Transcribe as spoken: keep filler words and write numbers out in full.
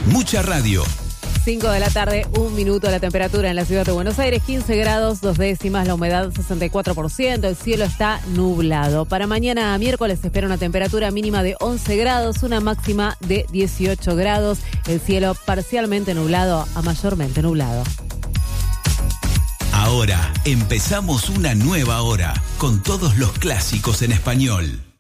Mucha radio. cinco de la tarde, un minuto. La temperatura en la ciudad de Buenos Aires, quince grados, dos décimas, la humedad sesenta y cuatro por ciento, el cielo está nublado. Para mañana miércoles se espera una temperatura mínima de once grados, una máxima de dieciocho grados, el cielo parcialmente nublado a mayormente nublado. Ahora empezamos una nueva hora con todos los clásicos en español.